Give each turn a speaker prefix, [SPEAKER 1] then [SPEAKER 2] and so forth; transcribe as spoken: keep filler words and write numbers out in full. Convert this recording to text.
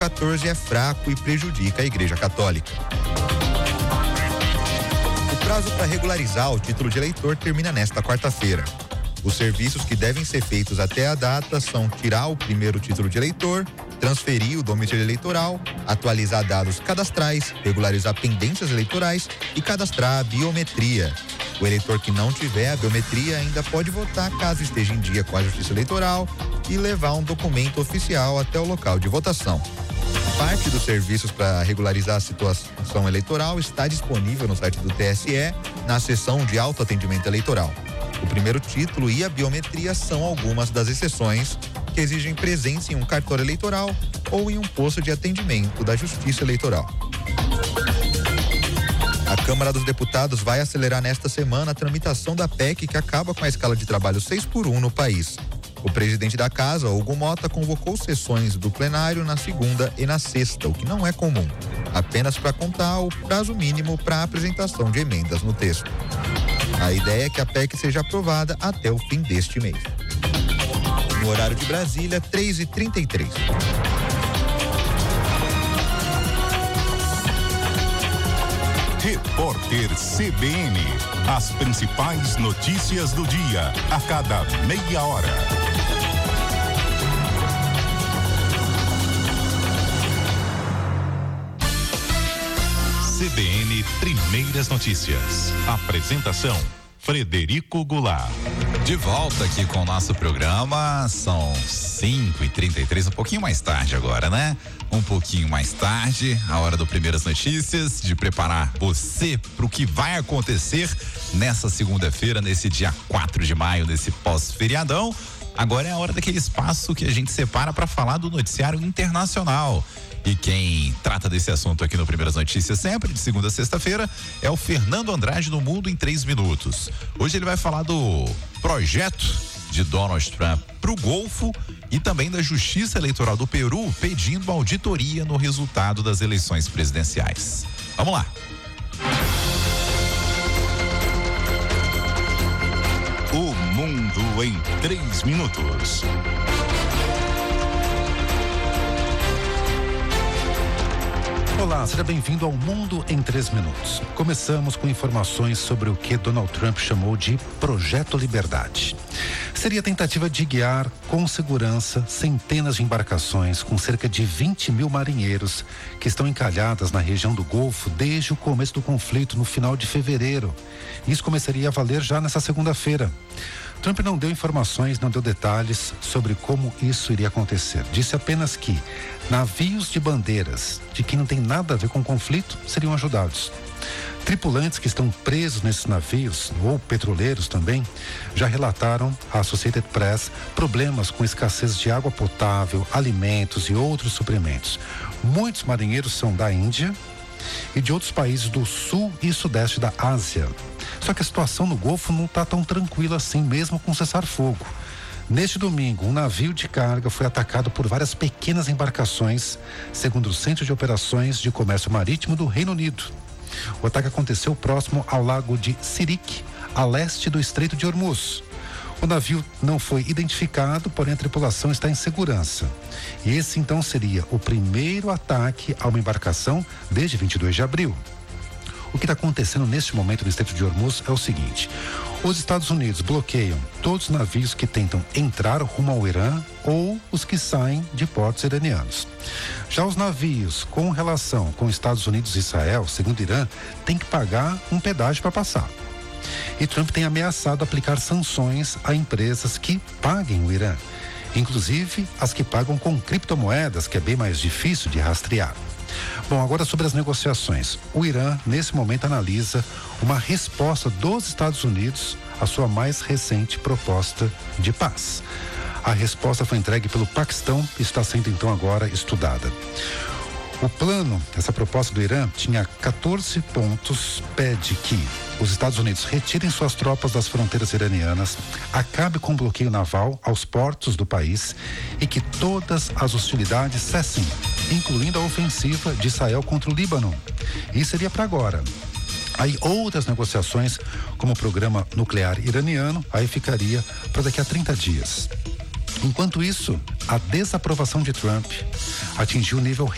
[SPEAKER 1] quatorze é fraco e prejudica a Igreja Católica. O prazo para regularizar o título de eleitor termina nesta quarta-feira. Os serviços que devem ser feitos até a data são tirar o primeiro título de eleitor, transferir o domicílio eleitoral, atualizar dados cadastrais, regularizar pendências eleitorais e cadastrar a biometria. O eleitor que não tiver a biometria ainda pode votar caso esteja em dia com a Justiça Eleitoral e levar um documento oficial até o local de votação. Parte dos serviços para regularizar a situação eleitoral está disponível no site do T S E, na seção de autoatendimento eleitoral. O primeiro título e a biometria são algumas das exceções que exigem presença em um cartório eleitoral ou em um posto de atendimento da Justiça Eleitoral. A Câmara dos Deputados vai acelerar nesta semana a tramitação da P E C que acaba com a escala de trabalho seis por um no país. O presidente da casa, Hugo Mota, convocou sessões do plenário na segunda e na sexta, o que não é comum, apenas para contar o prazo mínimo para a apresentação de emendas no texto. A ideia é que a P E C seja aprovada até o fim deste mês. No horário de Brasília, três e trinta e três.
[SPEAKER 2] Repórter C B N. As principais notícias do dia, a cada meia hora. C B N Primeiras Notícias. Apresentação: Frederico Goulart.
[SPEAKER 3] De volta aqui com o nosso programa, são cinco e trinta e três, um pouquinho mais tarde agora, né? Um pouquinho mais tarde, a hora do Primeiras Notícias, de preparar você para o que vai acontecer nessa segunda-feira, nesse dia quatro de maio, nesse pós-feriadão. Agora é a hora daquele espaço que a gente separa para falar do noticiário internacional. E quem trata desse assunto aqui no Primeiras Notícias, sempre de segunda a sexta-feira, é o Fernando Andrade do Mundo em três minutos. Hoje ele vai falar do projeto de Donald Trump para o Golfo e também da Justiça Eleitoral do Peru pedindo auditoria no resultado das eleições presidenciais. Vamos lá.
[SPEAKER 2] O Mundo em três minutos.
[SPEAKER 4] Olá, seja bem-vindo ao Mundo em três minutos. Começamos com informações sobre o que Donald Trump chamou de Projeto Liberdade. Seria a tentativa de guiar com segurança centenas de embarcações com cerca de vinte mil marinheiros que estão encalhadas na região do Golfo desde o começo do conflito no final de fevereiro. Isso começaria a valer já nessa segunda-feira. Trump não deu informações, não deu detalhes sobre como isso iria acontecer. Disse apenas que navios de bandeiras, de quem não tem nada a ver com o conflito, seriam ajudados. Tripulantes que estão presos nesses navios, ou petroleiros também, já relataram à Associated Press problemas com escassez de água potável, alimentos e outros suprimentos. Muitos marinheiros são da Índia e de outros países do sul e sudeste da Ásia. Só que a situação no Golfo não está tão tranquila assim, mesmo com cessar-fogo. Neste domingo, um navio de carga foi atacado por várias pequenas embarcações, segundo o Centro de Operações de Comércio Marítimo do Reino Unido. O ataque aconteceu próximo ao lago de Sirik, a leste do Estreito de Hormuz. O navio não foi identificado, porém a tripulação está em segurança. E esse então seria o primeiro ataque a uma embarcação desde vinte e dois de abril. O que está acontecendo neste momento no Estreito de Hormuz é o seguinte: os Estados Unidos bloqueiam todos os navios que tentam entrar rumo ao Irã ou os que saem de portos iranianos. Já os navios com relação com Estados Unidos e Israel, segundo o Irã, têm que pagar um pedágio para passar. E Trump tem ameaçado aplicar sanções a empresas que paguem o Irã, inclusive as que pagam com criptomoedas, que é bem mais difícil de rastrear. Bom, agora sobre as negociações. O Irã, nesse momento, analisa uma resposta dos Estados Unidos à sua mais recente proposta de paz. A resposta foi entregue pelo Paquistão e está sendo então agora estudada. O plano, essa proposta do Irã, tinha quatorze pontos, pede que os Estados Unidos retirem suas tropas das fronteiras iranianas, acabe com o bloqueio naval aos portos do país e que todas as hostilidades cessem, incluindo a ofensiva de Israel contra o Líbano. Isso seria para agora. Aí outras negociações, como o programa nuclear iraniano, aí ficaria para daqui a trinta dias. Enquanto isso, a desaprovação de Trump atingiu o nível